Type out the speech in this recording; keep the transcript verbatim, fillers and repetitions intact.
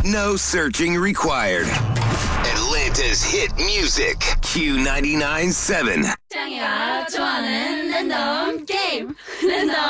No searching required. Atlanta's hit music. Q ninety-nine point seven. 짱이가 좋아하는 랜덤 게임. 랜덤